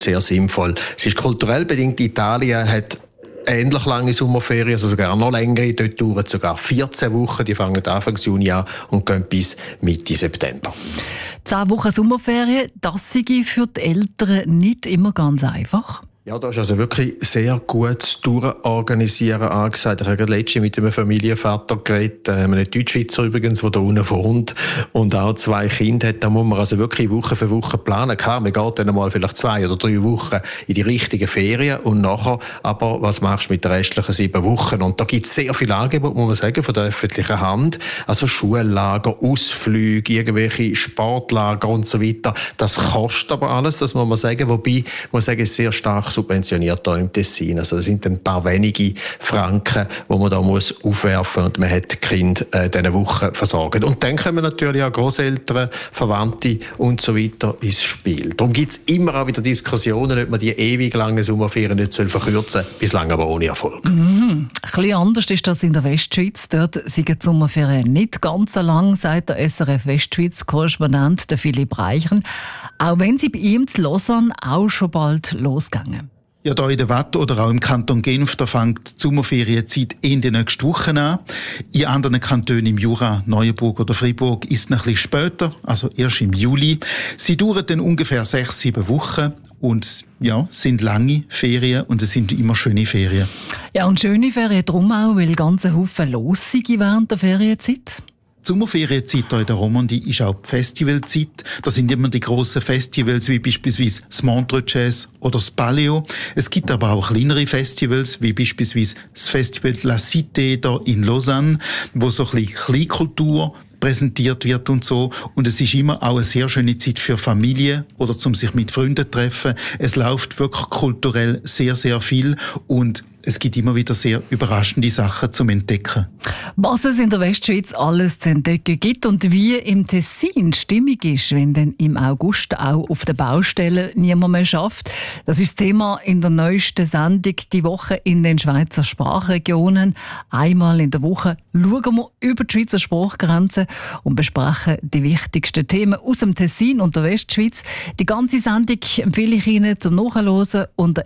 sehr sinnvoll. Es ist kulturell bedingt. Italien hat ähnlich lange Sommerferien, also sogar noch längere. Dort dauern sogar 14 Wochen. Die fangen Anfang Juni an und gehen bis Mitte September. 10 Wochen Sommerferien, das sei für die Eltern nicht immer ganz einfach. Ja, da ist also wirklich sehr gut durchorganisieren angesagt. Ich habe gerade letztens mit einem Familienvater geredet, einem Deutschschweizer übrigens, der da unten wohnt und auch 2 Kinder hat. Da muss man also wirklich Woche für Woche planen. Klar, man geht dann mal vielleicht 2 oder 3 Wochen in die richtigen Ferien und nachher, aber was machst du mit den restlichen 7 Wochen? Und da gibt es sehr viele Angebote, muss man sagen, von der öffentlichen Hand. Also Schullager, Ausflüge, irgendwelche Sportlager und so weiter. Das kostet aber alles, das muss man sagen. Wobei, muss sagen, ist sehr stark subventioniert hier im Tessin. Also das sind ein paar wenige Franken, die man da muss aufwerfen und man hat die Kinder diese Woche versorgt. Und dann kommen natürlich auch Grosseltern, Verwandte und so weiter ins Spiel. Darum gibt es immer auch wieder Diskussionen, ob man die ewig lange Sommerferien nicht verkürzen soll, bislang aber ohne Erfolg. Ein bisschen anders ist das in der Westschweiz. Dort sind die Sommerferien nicht ganz so lang, sagt der SRF Westschweiz-Korrespondent Philipp Reichen. Auch wenn sie bei ihm zu Lausanne auch schon bald losgehen. Ja, hier in der Watt oder auch im Kanton Genf, da fängt die Sommerferienzeit Ende nächste Woche an. In anderen Kantonen im Jura, Neuenburg oder Fribourg ist es noch ein bisschen später, also erst im Juli. Sie dauern dann ungefähr 6-7 Wochen und ja, sind lange Ferien und es sind immer schöne Ferien. Ja, und schöne Ferien drum auch, weil ganz ein Haufen los sind während der Ferienzeit. Die Sommerferienzeit hier in der Romandie ist auch die Festivalzeit. Da sind immer die grossen Festivals, wie beispielsweise das Montreux Jazz oder das Paleo. Es gibt aber auch kleinere Festivals, wie beispielsweise das Festival La Cité hier in Lausanne, wo so ein bisschen Kleinkultur präsentiert wird und so. Und es ist immer auch eine sehr schöne Zeit für Familie oder zum sich mit Freunden zu treffen. Es läuft wirklich kulturell sehr, sehr viel und es gibt immer wieder sehr überraschende Sachen zum Entdecken. Was es in der Westschweiz alles zu entdecken gibt und wie im Tessin Stimmung ist, wenn dann im August auch auf der Baustelle niemand mehr schafft. Das ist das Thema in der neuesten Sendung «Die Woche in den Schweizer Sprachregionen». Einmal in der Woche schauen wir über die Schweizer Sprachgrenzen und besprechen die wichtigsten Themen aus dem Tessin und der Westschweiz. Die ganze Sendung empfehle ich Ihnen zum Nachhören unter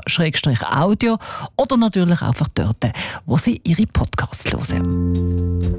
srf.ch/audio oder natürlich einfach dort, wo Sie Ihre Podcasts hören.